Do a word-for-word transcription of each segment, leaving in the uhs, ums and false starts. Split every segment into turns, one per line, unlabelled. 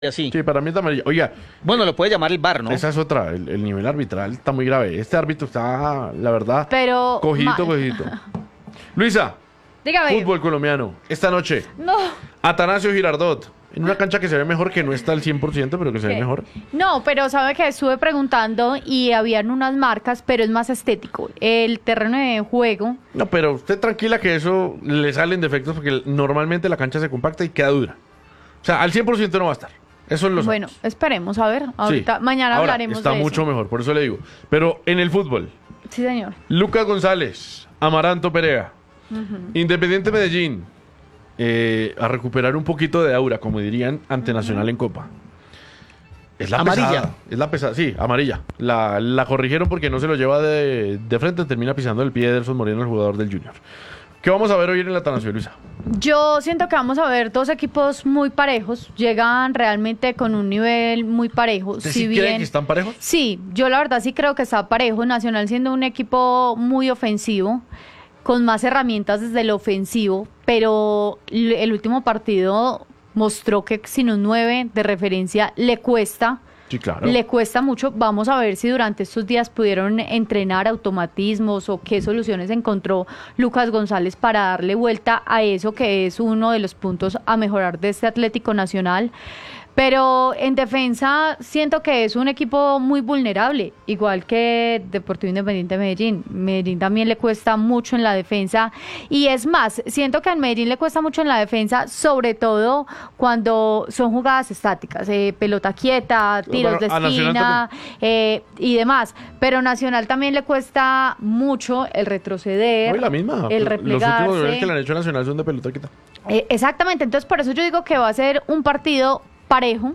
Así.
Sí, para mí está amarilla. Oiga,
Bueno, lo puede llamar el V A R, ¿no?
esa es otra. El, el nivel arbitral está muy grave. Este árbitro está, la verdad,
Pero
cogidito,
ma-
cogidito. Luisa,
Dígame.
fútbol colombiano. Esta noche,
No.
Atanasio Girardot. En una cancha que se ve mejor, que no está al cien por ciento, pero que se ve
¿Qué?
mejor.
No, pero sabe que estuve preguntando y habían unas marcas, pero es más estético. El terreno de juego.
No, pero usted tranquila que eso le salen defectos porque normalmente la cancha se compacta y queda dura. O sea, al cien por ciento no va a estar. Eso es lo
Bueno, esperemos, a ver. Ahorita,
Sí.
mañana
Ahora,
hablaremos
está
de eso.
mucho mejor, por eso le digo. Pero en el fútbol,
Sí, señor.
Lucas González, Amaranto Perea, Independiente Medellín, eh, a recuperar un poquito de aura, como dirían, ante Nacional en Copa. Es la
Amarilla.
pesada. Es la pesada, sí, amarilla. La, la corrigieron porque no se lo lleva de, de frente, termina pisando el pie de Ederson Moreno, el jugador del Junior. ¿Qué vamos a ver hoy en el Atanasio, Luisa?
Yo siento que vamos a ver dos equipos muy parejos. Llegan realmente con un nivel muy parejo.
¿Usted
Si
sí
bien
cree que están parejos?
Sí, yo la verdad sí creo que está parejo. Nacional siendo un equipo muy ofensivo, con más herramientas desde el ofensivo, pero l- el último partido mostró que sin un nueve de referencia le cuesta.
Sí, claro.
Le cuesta mucho. Vamos a ver si durante estos días pudieron entrenar automatismos o qué soluciones encontró Lucas González para darle vuelta a eso que es uno de los puntos a mejorar de este Atlético Nacional. Pero en defensa siento que es un equipo muy vulnerable, igual que Deportivo Independiente de Medellín. Medellín también le cuesta mucho en la defensa. Y es más, siento que a Medellín le cuesta mucho en la defensa, sobre todo cuando son jugadas estáticas, eh, pelota quieta, tiros
Bueno,
de
a Nacional
esquina eh, y demás. Pero Nacional también le cuesta mucho el retroceder,
Hoy la misma.
el
Los últimos
replegarse.
goles que le han hecho a Nacional son de pelota quita.
Eh, exactamente, entonces por eso yo digo que va a ser un partido parejo,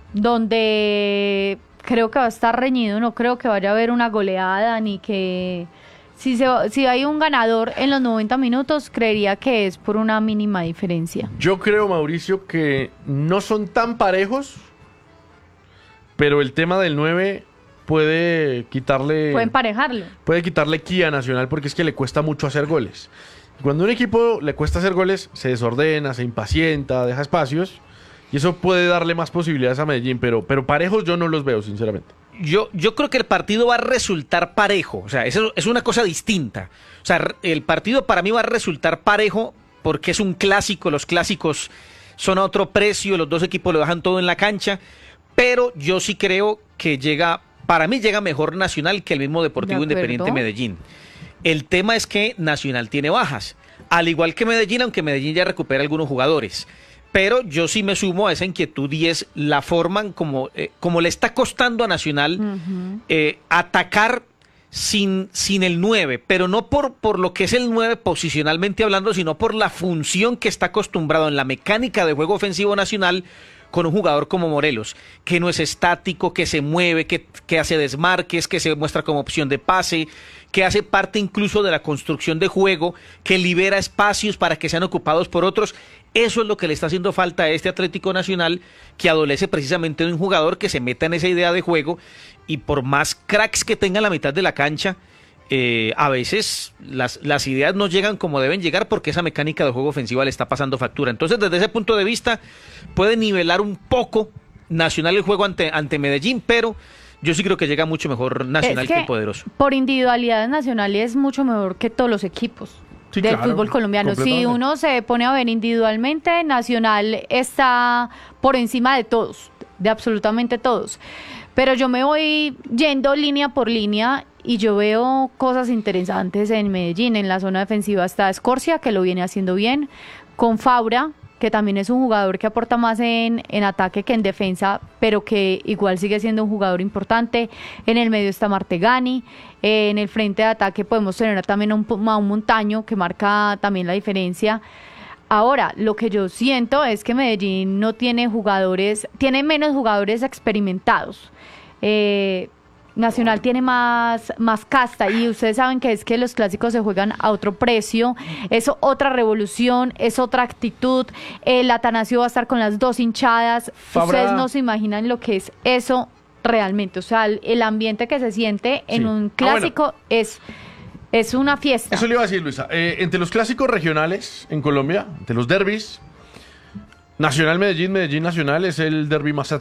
donde creo que va a estar reñido, no creo que vaya a haber una goleada, ni que si, se, si hay un ganador en los noventa minutos, creería que es por una mínima diferencia.
Yo creo, Mauricio, que no son tan parejos, pero el tema del nueve puede quitarle...
Pueden emparejarlo.
puede quitarle ki a Nacional porque es que le cuesta mucho hacer goles. Cuando a un equipo le cuesta hacer goles, se desordena, se impacienta, deja espacios, y eso puede darle más posibilidades a Medellín, pero, pero parejos yo no los veo, sinceramente.
Yo, yo creo que el partido va a resultar parejo. O sea, eso es una cosa distinta. O sea, r- el partido para mí va a resultar parejo porque es un clásico. Los clásicos son a otro precio. Los dos equipos lo dejan todo en la cancha. Pero yo sí creo que llega, para mí llega mejor Nacional que el mismo Deportivo
De acuerdo.
Independiente Medellín. El tema es que Nacional tiene bajas. Al igual que Medellín, aunque Medellín ya recupera algunos jugadores. Pero yo sí me sumo a esa inquietud y es la forma en como, eh, como le está costando a Nacional eh, atacar sin, sin el nueve, pero no por, por lo que es el nueve posicionalmente hablando, sino por la función que está acostumbrado en la mecánica de juego ofensivo Nacional con un jugador como Morelos, que no es estático, que se mueve, que, que hace desmarques, que se muestra como opción de pase, que hace parte incluso de la construcción de juego, que libera espacios para que sean ocupados por otros. Eso es lo que le está haciendo falta a este Atlético Nacional, que adolece precisamente de un jugador que se meta en esa idea de juego y por más cracks que tenga en la mitad de la cancha, eh, a veces las, las ideas no llegan como deben llegar porque esa mecánica de juego ofensiva le está pasando factura. Entonces, desde ese punto de vista, puede nivelar un poco Nacional el juego ante, ante Medellín, pero yo sí creo que llega mucho mejor Nacional
Es
que,
que
el poderoso.
por individualidades Nacional es mucho mejor que todos los equipos.
Sí,
del
claro,
fútbol colombiano. Si
completamente.
uno se pone a ver individualmente, Nacional está por encima de todos, de absolutamente todos. Pero yo me voy yendo línea por línea y yo veo cosas interesantes en Medellín. En la zona defensiva está Escorcia, que lo viene haciendo bien, con Fabra, que también es un jugador que aporta más en, en ataque que en defensa, pero que igual sigue siendo un jugador importante. En el medio está Martegani, eh, en el frente de ataque podemos tener también a un, a un Montaño, que marca también la diferencia. Ahora, lo que yo siento es que Medellín no tiene jugadores, tiene menos jugadores experimentados. Eh, Nacional tiene más, más casta y ustedes saben que es que los clásicos se juegan a otro precio, es otra revolución, es otra actitud. El Atanasio va a estar con las dos hinchadas.
Fabra-
Ustedes no se imaginan lo que es eso realmente. O sea, el, el ambiente que se siente en
Sí.
un
Ah, bueno.
clásico es, es una fiesta.
Eso le iba a decir, Luisa. Eh, entre los clásicos regionales en Colombia, entre los derbis, Nacional Medellín, Medellín Nacional es el derbi más